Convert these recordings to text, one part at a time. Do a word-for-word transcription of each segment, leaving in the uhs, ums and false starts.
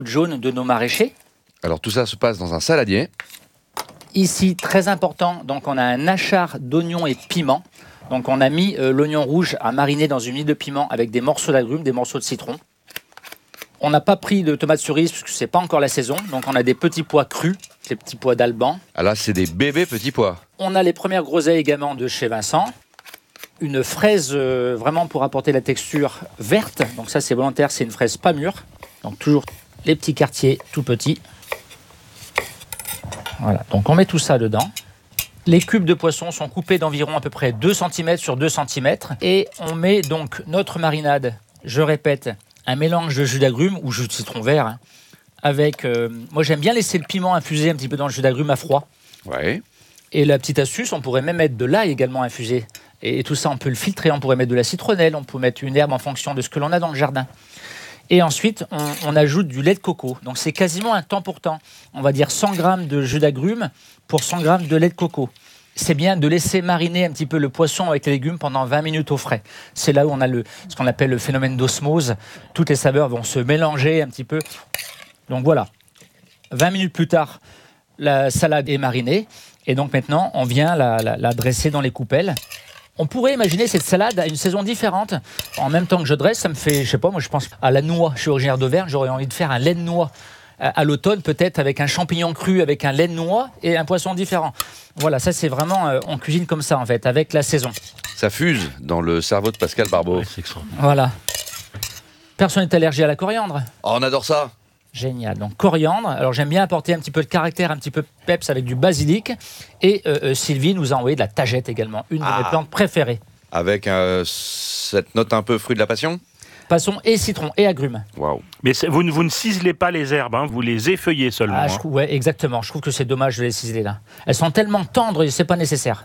jaune de nos maraîchers. Alors tout ça se passe dans un saladier. Ici, très important, donc on a un achat d'oignons et piments. Donc on a mis euh, l'oignon rouge à mariner dans une huile de piment avec des morceaux d'agrumes, des morceaux de citron. On n'a pas pris de tomates cerises parce que c'est pas encore la saison. Donc on a des petits pois crus, des petits pois d'Alban. Ah là, c'est des bébés petits pois. On a les premières groseilles également de chez Vincent. Une fraise euh, vraiment pour apporter la texture verte. Donc ça c'est volontaire, c'est une fraise pas mûre. Donc toujours les petits quartiers tout petits. Voilà, donc on met tout ça dedans. Les cubes de poisson sont coupés d'environ à peu près deux centimètres sur deux centimètres. Et on met donc notre marinade, je répète, un mélange de jus d'agrumes ou jus de citron vert. Hein, avec, euh, moi j'aime bien laisser le piment infuser un petit peu dans le jus d'agrumes à froid. Ouais. Et la petite astuce, on pourrait même mettre de l'ail également infusé. Et, et tout ça, on peut le filtrer, on pourrait mettre de la citronnelle, on peut mettre une herbe en fonction de ce que l'on a dans le jardin. Et ensuite, on, on ajoute du lait de coco. Donc c'est quasiment un temps pour temps. On va dire cent grammes de jus d'agrumes pour cent grammes de lait de coco. C'est bien de laisser mariner un petit peu le poisson avec les légumes pendant vingt minutes au frais. C'est là où on a le, ce qu'on appelle le phénomène d'osmose. Toutes les saveurs vont se mélanger un petit peu. Donc voilà, vingt minutes plus tard, la salade est marinée. Et donc maintenant, on vient la, la, la dresser dans les coupelles. On pourrait imaginer cette salade à une saison différente. En même temps que je dresse, ça me fait, je sais pas, moi je pense à la noix. Je suis originaire d'Auvergne, j'aurais envie de faire un lait de noix. À l'automne, peut-être avec un champignon cru, avec un lait de noix et un poisson différent. Voilà, ça c'est vraiment, euh, on cuisine comme ça en fait, avec la saison. Ça fuse dans le cerveau de Pascal Barbeau. Ouais, c'est extraordinaire. Voilà. Personne n'est allergique à la coriandre. Oh, on adore ça. Génial. Donc coriandre. Alors j'aime bien apporter un petit peu de caractère, un petit peu peps avec du basilic. Et euh, euh, Sylvie nous a envoyé de la tagette également, une Ah. de mes plantes préférées. Avec euh, cette note un peu fruit de la passion. Passion et citron et agrumes. Waouh. Mais c'est- vous, ne- vous ne ciselez pas les herbes, hein, vous les effeuillez seulement. Ah, hein. je trouve, ouais, exactement. Je trouve que c'est dommage de les ciseler là. Elles sont tellement tendres et c'est pas nécessaire.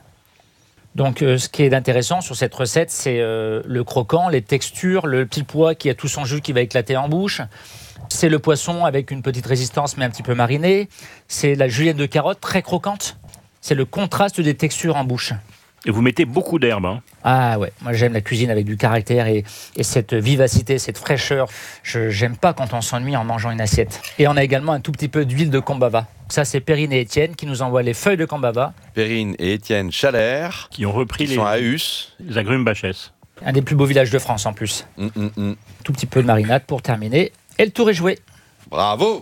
Donc, euh, ce qui est intéressant sur cette recette, c'est euh, le croquant, les textures, le petit pois qui a tout son jus qui va éclater en bouche. C'est le poisson avec une petite résistance mais un petit peu mariné. C'est la julienne de carotte très croquante. C'est le contraste des textures en bouche. Et vous mettez beaucoup d'herbes. Hein. Ah ouais, moi j'aime la cuisine avec du caractère et, et cette vivacité, cette fraîcheur. Je j'aime pas quand on s'ennuie en mangeant une assiette. Et on a également un tout petit peu d'huile de combava. Ça c'est Perrine et Étienne qui nous envoient les feuilles de combava. Perrine et Étienne Chalère, Qui ont repris qui les, sont à Hus. les agrumes Bachès. Un des plus beaux villages de France en plus. Hum, hum, hum. Tout petit peu de marinade pour terminer. Et le tour est joué. Bravo.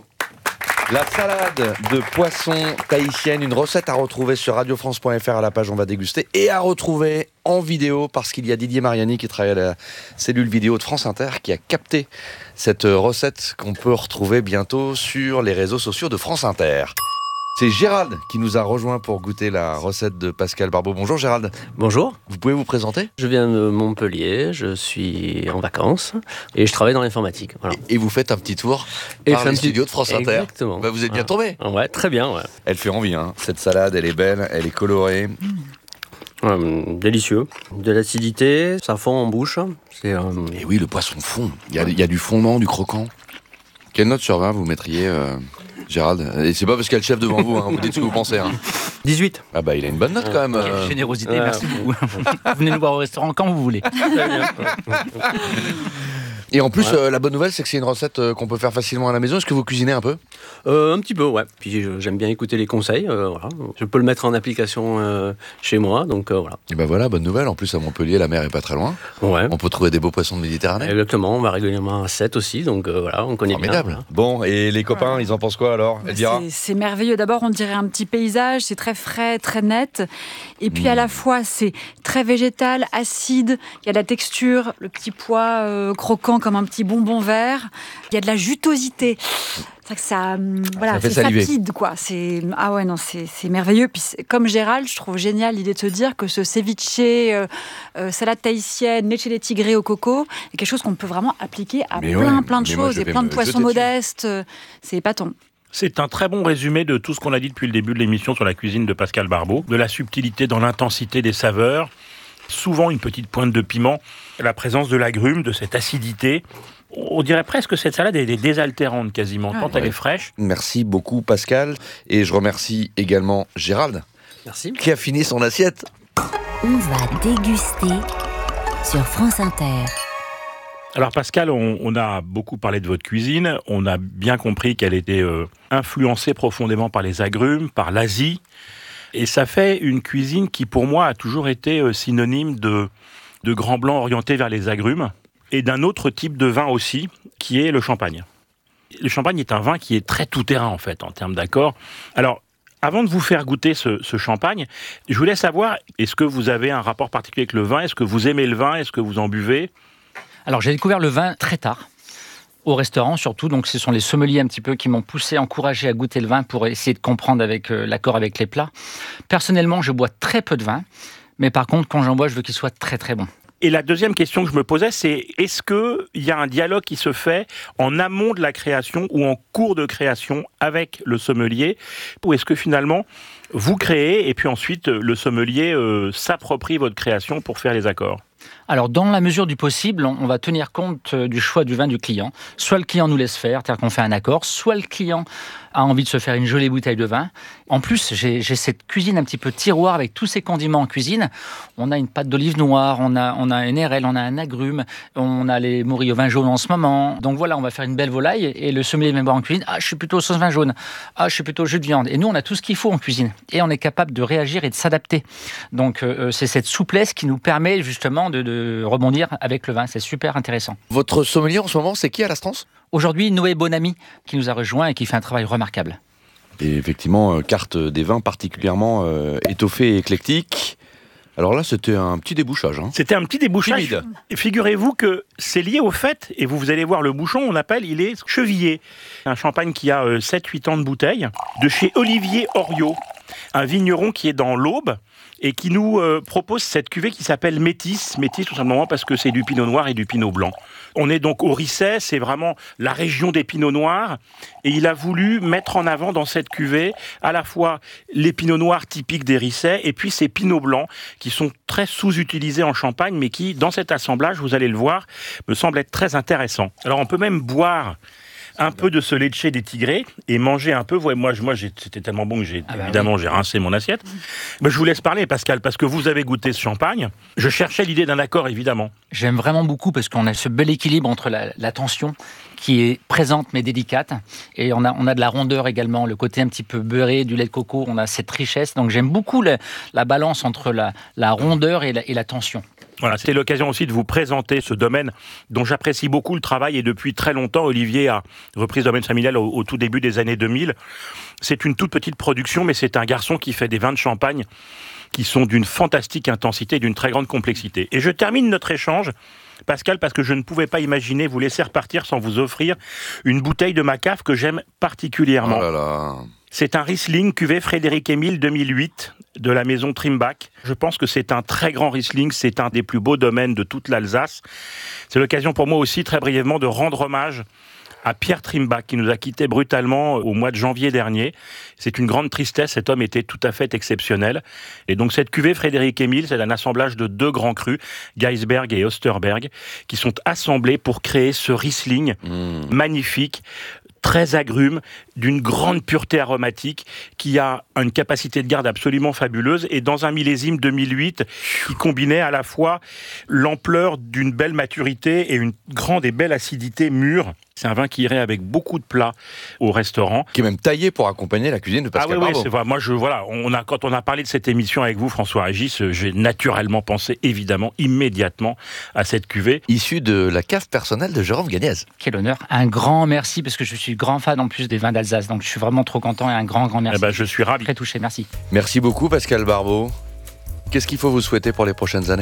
La salade de poisson tahitienne, une recette à retrouver sur radio france point f r à la page On va déguster et à retrouver en vidéo parce qu'il y a Didier Mariani qui travaille à la cellule vidéo de France Inter qui a capté cette recette qu'on peut retrouver bientôt sur les réseaux sociaux de France Inter. C'est Gérald qui nous a rejoint pour goûter la recette de Pascal Barbeau. Bonjour Gérald, Bonjour, vous pouvez vous présenter ? je viens de Montpellier, je suis en vacances et je travaille dans l'informatique. Voilà. Et vous faites un petit tour Et par je fais les un petit- studios de France Inter. Exactement. Bah, vous êtes bien Voilà. tombé. Ouais, très bien. Ouais. Elle fait envie, hein. Cette salade, elle est belle, elle est colorée. Hum, délicieux. De l'acidité, ça fond en bouche. C'est euh, Et oui, le poisson fond. Il y a, il y a du fondant, du croquant. Quelle note sur vingt vous mettriez, euh, Gérald ? Et c'est pas parce qu'il y a le chef devant vous, hein. Vous dites ce que vous pensez. Hein. dix-huit. Ah bah, il a une bonne note quand même. Quelle euh. générosité, ouais. merci beaucoup. Venez nous voir au restaurant quand vous voulez. Et en plus, Ouais. euh, la bonne nouvelle, c'est que c'est une recette euh, qu'on peut faire facilement à la maison. Est-ce que vous cuisinez un peu ? Euh, un petit peu, ouais. Puis je- j'aime bien écouter les conseils. euh, voilà. Je peux le mettre en application euh, chez moi, donc euh, voilà. Et ben voilà, bonne nouvelle. En plus, à Montpellier, la mer est pas très loin. Ouais. On peut trouver des beaux poissons de Méditerranée. Exactement, on va régulièrement à sept aussi, donc euh, voilà, on connaît Formidable. bien. Bon, et les copains, ils en pensent quoi alors ? Bah, Elvira ? c'est- C'est merveilleux. D'abord, on dirait un petit paysage, c'est très frais, très net. Et puis, à la fois, c'est très végétal, acide. Il y a de la texture, le petit pois euh, croquant comme un petit bonbon vert. Il y a de la jutosité. C'est vrai que ça, hum, voilà, Ça fait c'est saliver. sapide, quoi. C'est ah ouais, non, c'est c'est merveilleux. Puis, c'est- comme Gérald, je trouve génial l'idée de se dire que ce ceviche, euh, euh, salade tahitienne, leche de tigre au coco, est quelque chose qu'on peut vraiment appliquer à Mais plein, ouais, plein de mais moi, choses je et vais plein de me poissons jeter dessus. modestes. euh, C'est épatant. C'est un très bon résumé de tout ce qu'on a dit depuis le début de l'émission sur la cuisine de Pascal Barbeau, de la subtilité dans l'intensité des saveurs, souvent une petite pointe de piment, la présence de l'agrume, de cette acidité. On dirait presque que cette salade elle est désaltérante quasiment, tant elle Ouais. est fraîche. Merci beaucoup, Pascal. Et je remercie également Gérald, Merci. qui a fini son assiette. On va déguster sur France Inter. Alors Pascal, on, on a beaucoup parlé de votre cuisine, on a bien compris qu'elle était euh, influencée profondément par les agrumes, par l'Asie, et ça fait une cuisine qui pour moi a toujours été euh, synonyme de, de grands blancs orientés vers les agrumes, et d'un autre type de vin aussi, qui est le champagne. Le champagne est un vin qui est très tout-terrain en fait, en termes d'accords. Alors, avant de vous faire goûter ce, ce champagne, je voulais savoir, est-ce que vous avez un rapport particulier avec le vin ? Est-ce que vous aimez le vin ? Est-ce que vous en buvez ? Alors, j'ai découvert le vin très tard, au restaurant surtout. Donc, ce sont les sommeliers un petit peu qui m'ont poussé, encouragé à goûter le vin pour essayer de comprendre avec euh, l'accord avec les plats. Personnellement, je bois très peu de vin, mais par contre, quand j'en bois, je veux qu'il soit très très bon. Et la deuxième question que je me posais, c'est est-ce qu'il y a un dialogue qui se fait en amont de la création ou en cours de création avec le sommelier ? Ou est-ce que finalement, vous créez et puis ensuite le sommelier euh, s'approprie votre création pour faire les accords ? Alors, dans la mesure du possible, on va tenir compte du choix du vin du client. Soit le client nous laisse faire, c'est-à-dire qu'on fait un accord, soit le client a envie de se faire une jolie bouteille de vin. En plus, j'ai, j'ai cette cuisine un petit peu tiroir avec tous ces condiments en cuisine. On a une pâte d'olive noire, on a, on a un R L, on a un agrume, on a les morilles au vin jaune en ce moment. Donc voilà, on va faire une belle volaille et le sommelier vient boire en cuisine. Ah, je suis plutôt sauce vin jaune. Ah, je suis plutôt jus de viande. Et nous, on a tout ce qu'il faut en cuisine. Et on est capable de réagir et de s'adapter. Donc, euh, c'est cette souplesse qui nous permet justement de, de rebondir avec le vin. C'est super intéressant. Votre sommelier en ce moment, c'est qui à l'Astrance ? Aujourd'hui, Noé Bonamy qui nous a rejoint et qui fait un travail remarquable. Et effectivement, euh, carte des vins particulièrement euh, étoffée et éclectique. Alors là, c'était un petit débouchage. Hein. C'était un petit débouchage. Timide. Figurez-vous que c'est lié au fait, et vous, vous allez voir le bouchon, on appelle, il est chevillé. Un champagne qui a euh, sept huit ans de bouteille, de chez Olivier Oriot, un vigneron qui est dans l'Aube, et qui nous euh, propose cette cuvée qui s'appelle Métis. Métis tout simplement parce que c'est du pinot noir et du pinot blanc. On est donc au Risset, c'est vraiment la région des pinots noirs, et il a voulu mettre en avant dans cette cuvée à la fois les pinots noirs typiques des Risset, et puis ces pinots blancs qui sont très sous-utilisés en Champagne, mais qui, dans cet assemblage, vous allez le voir, me semblent être très intéressants. Alors on peut même boire un peu de ce Lecce des Tigrés et manger un peu. Ouais, moi, moi j'ai, c'était tellement bon que j'ai ah bah évidemment oui. j'ai rincé mon assiette. Mais je vous laisse parler, Pascal, parce que vous avez goûté ce champagne. Je cherchais l'idée d'un accord, évidemment. J'aime vraiment beaucoup parce qu'on a ce bel équilibre entre la, la tension qui est présente mais délicate, et on a, on a de la rondeur également, le côté un petit peu beurré du lait de coco, on a cette richesse. Donc j'aime beaucoup la, la balance entre la, la rondeur et la, et la tension. Voilà, c'était l'occasion aussi de vous présenter ce domaine dont j'apprécie beaucoup le travail, et depuis très longtemps, Olivier a repris ce domaine familial au, au tout début des années deux mille. C'est une toute petite production, mais c'est un garçon qui fait des vins de champagne qui sont d'une fantastique intensité et d'une très grande complexité. Et je termine notre échange, Pascal, parce que je ne pouvais pas imaginer vous laisser repartir sans vous offrir une bouteille de ma cave que j'aime particulièrement. Oh là là. C'est un Riesling cuvée Frédéric Émile deux mille huit de la maison Trimbach. Je pense que c'est un très grand Riesling, c'est un des plus beaux domaines de toute l'Alsace. C'est l'occasion pour moi aussi, très brièvement, de rendre hommage à Pierre Trimbach, qui nous a quittés brutalement au mois de janvier dernier. C'est une grande tristesse, cet homme était tout à fait exceptionnel. Et donc cette cuvée Frédéric Émile, c'est un assemblage de deux grands crus, Geisberg et Osterberg, qui sont assemblés pour créer ce Riesling mmh. magnifique, très agrume, d'une grande pureté aromatique, qui a une capacité de garde absolument fabuleuse, et dans un millésime deux mille huit qui combinait à la fois l'ampleur d'une belle maturité et une grande et belle acidité mûre. C'est un vin qui irait avec beaucoup de plats au restaurant. Qui est même taillé pour accompagner la cuisine de Pascal Ah oui, Barbeau. oui, c'est vrai. Moi, je, voilà, on a, quand on a parlé de cette émission avec vous, François Régis, j'ai naturellement pensé, évidemment, immédiatement à cette cuvée. Issue de la cave personnelle de Jérôme Gagnez. Quel honneur. Un grand merci, parce que je suis grand fan en plus des vins d'Alsace. Donc je suis vraiment trop content, et un grand, grand merci. Eh ben, je suis ravi. Très touché, merci. Merci beaucoup, Pascal Barbeau. Qu'est-ce qu'il faut vous souhaiter pour les prochaines années ?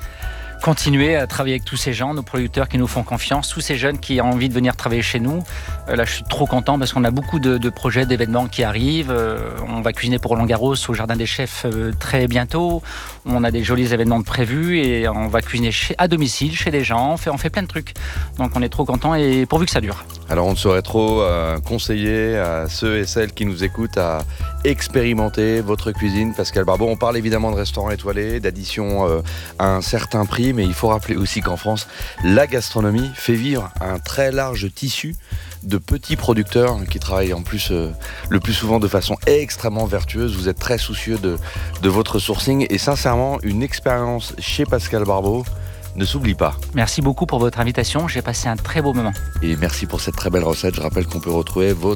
Continuer à travailler avec tous ces gens, nos producteurs qui nous font confiance, tous ces jeunes qui ont envie de venir travailler chez nous. Euh, là, je suis trop content parce qu'on a beaucoup de, de projets, d'événements qui arrivent. Euh, on va cuisiner pour Roland Garros au Jardin des Chefs euh, très bientôt. On a des jolis événements de prévus, et on va cuisiner chez, à domicile, chez des gens. On fait, on fait plein de trucs. Donc on est trop content, et pourvu que ça dure. Alors on ne saurait trop euh, conseiller à ceux et celles qui nous écoutent à expérimenter votre cuisine, Pascal Barbeau. On parle évidemment de restaurants étoilés, d'addition euh, à un certain prix, mais il faut rappeler aussi qu'en France, la gastronomie fait vivre un très large tissu de petits producteurs qui travaillent en plus euh, le plus souvent de façon extrêmement vertueuse. Vous êtes très soucieux de, de votre sourcing, et sincèrement, une expérience chez Pascal Barbeau ne s'oublie pas. Merci beaucoup pour votre invitation, j'ai passé un très beau moment. Et merci pour cette très belle recette. Je rappelle qu'on peut retrouver votre